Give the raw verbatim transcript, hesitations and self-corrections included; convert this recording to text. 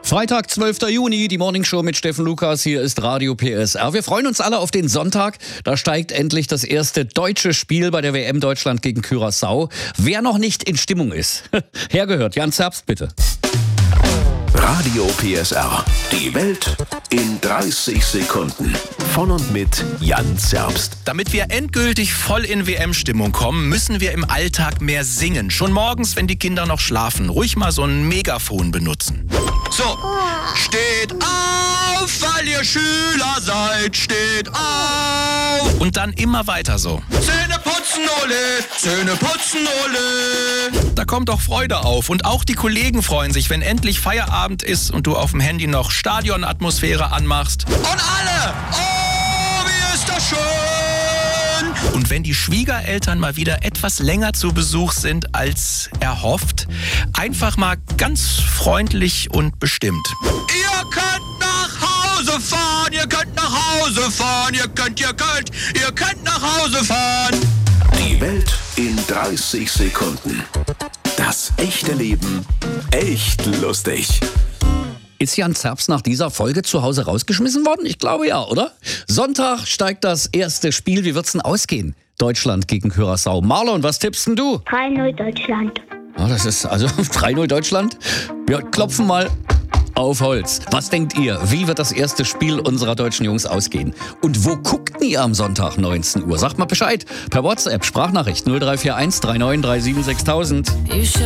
Freitag, zwölfter Juni, die Morningshow mit Steffen Lukas. Hier ist Radio P S R. Wir freuen uns alle auf den Sonntag. Da steigt endlich das erste deutsche Spiel bei der W M Deutschland gegen Curaçao. Wer noch nicht in Stimmung ist, hergehört. Jan Zerbst, bitte. Radio P S R. Die Welt in dreißig Sekunden. Von und mit Jan Zerbst. Damit wir endgültig voll in W M-Stimmung kommen, müssen wir im Alltag mehr singen. Schon morgens, wenn die Kinder noch schlafen. Ruhig mal so ein Megafon benutzen. So, steht auf, weil ihr Schüler seid. Steht auf. Und dann immer weiter so. Zähne putzen, Ole. Zähne putzen, Ole. Da kommt doch Freude auf. Und auch die Kollegen freuen sich, wenn endlich Feierabend ist und du auf dem Handy noch Stadionatmosphäre anmachst. Und alle! Oh, wie ist das schön! Und wenn die Schwiegereltern mal wieder etwas länger zu Besuch sind als erhofft, einfach mal ganz freundlich und bestimmt. Ihr könnt nach Hause fahren, ihr könnt nach Hause fahren, ihr könnt, ihr könnt, ihr könnt nach Hause fahren. Die Welt in dreißig Sekunden. Das echte Leben echt lustig. Ist Jan Zerbst nach dieser Folge zu Hause rausgeschmissen worden? Ich glaube ja, oder? Sonntag steigt das erste Spiel. Wie wird's denn ausgehen? Deutschland gegen Curaçao. Marlon, was tippst denn du? drei null Deutschland. Oh, das ist also drei null Deutschland. Wir klopfen mal auf Holz. Was denkt ihr? Wie wird das erste Spiel unserer deutschen Jungs ausgehen? Und wo guckt ihr am Sonntag neunzehn Uhr? Sagt mal Bescheid. Per WhatsApp, Sprachnachricht null drei vier eins drei neun drei sieben sechstausend.